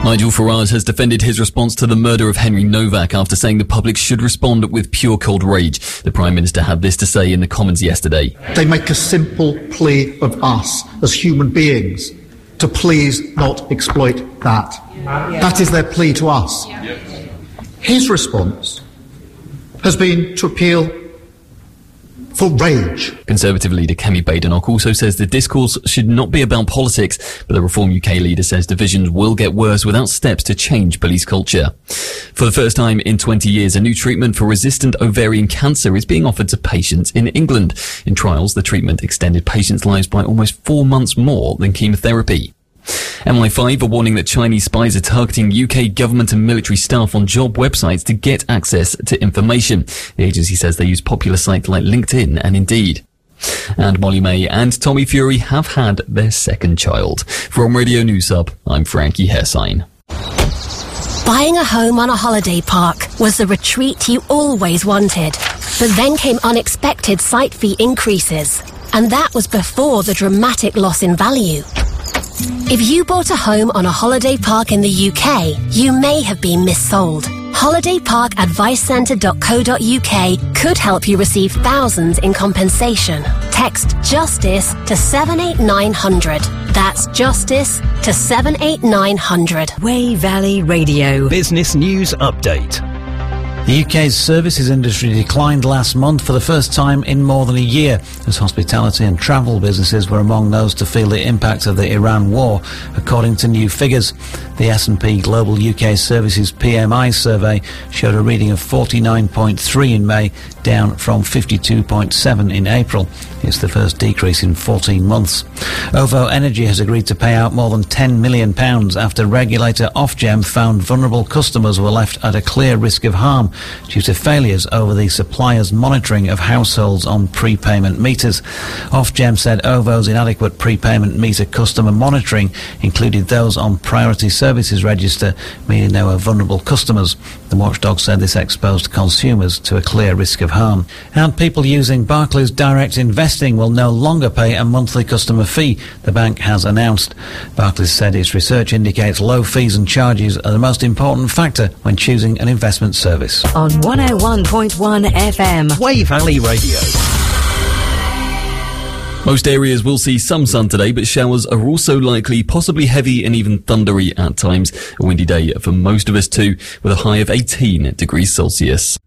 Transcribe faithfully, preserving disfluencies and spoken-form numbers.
Nigel Farage has defended his response to the murder of Henry Novak after saying the public should respond with pure cold rage. The Prime Minister had this to say in the Commons yesterday. They make a simple plea of us as human beings to please not exploit that. That is their plea to us. His response has been to appeal for rage. Conservative leader Kemi Badenoch also says the discourse should not be about politics, but the Reform U K leader says divisions will get worse without steps to change police culture. For the first time in twenty years, a new treatment for resistant ovarian cancer is being offered to patients in England. In trials, the treatment extended patients' lives by almost four months more than chemotherapy. M I five are warning that Chinese spies are targeting U K government and military staff on job websites to get access to information. The agency says they use popular sites like LinkedIn and Indeed. And Molly May and Tommy Fury have had their second child. From Radio News Hub, I'm Frankie Hessine. Buying a home on a holiday park was the retreat you always wanted. But then came unexpected site fee increases. And that was before the dramatic loss in value. If you bought a home on a holiday park in the U K, you may have been missold. holiday park advice centre dot co dot U K could help you receive thousands in compensation. Text JUSTICE to seven eight nine hundred. That's JUSTICE to seven eight nine hundred. Wey Valley Radio. Business News Update. The U K's services industry declined last month for the first time in more than a year, as hospitality and travel businesses were among those to feel the impact of the Iran war, according to new figures. The S and P Global U K Services P M I survey showed a reading of forty-nine point three in May, down from fifty-two point seven in April. It's the first decrease in fourteen months. OVO Energy has agreed to pay out more than ten million pounds after regulator Ofgem found vulnerable customers were left at a clear risk of harm due to failures over the supplier's monitoring of households on prepayment meters. Ofgem said OVO's inadequate prepayment meter customer monitoring included those on priority services register, meaning they were vulnerable customers. The watchdog said this exposed consumers to a clear risk of harm. And people using Barclays Direct Investing will no longer pay a monthly customer fee, the bank has announced. Barclays said its research indicates low fees and charges are the most important factor when choosing an investment service. On one oh one point one F M. Wey Valley Radio. Most areas will see some sun today, but showers are also likely, possibly heavy and even thundery at times. A windy day for most of us too, with a high of eighteen degrees Celsius.